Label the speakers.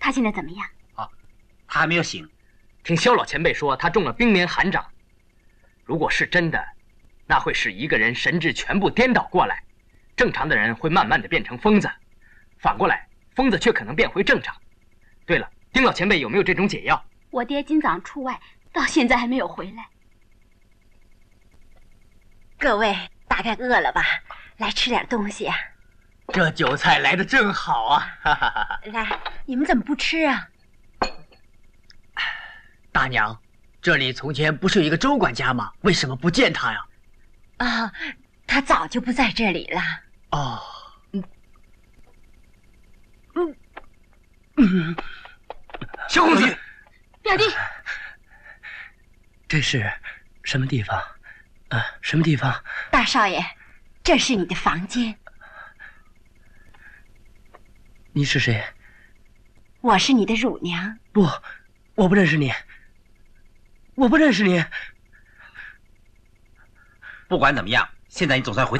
Speaker 1: 他现在怎么样？
Speaker 2: 他还没有醒。
Speaker 3: 听萧老前辈说，他中了冰棉寒掌。如果是真的，那会使一个人神志全部颠倒过来。正常的人会慢慢的变成疯子，反过来，疯子却可能变回正常。对了，丁老前辈有没有这种解药？
Speaker 1: 我爹今早上出外，到现在还没有回来。各位大概饿了吧？来吃点东西啊！
Speaker 2: 这酒菜来得正好啊！哈哈哈！
Speaker 1: 来，你们怎么不吃啊？
Speaker 4: 大娘，这里从前不是有一个周管家吗？为什么不见他呀？
Speaker 1: 啊，他早就不在这里了。
Speaker 4: 哦，
Speaker 3: 萧公子，
Speaker 1: 表弟，
Speaker 4: 这是什么地方？什么地方？
Speaker 1: 大少爷，这是你的房间。
Speaker 4: 你是谁？
Speaker 1: 我是你的乳娘。
Speaker 4: 不，我不认识你。我不认识你。
Speaker 2: 不管怎么样，现在你总算回。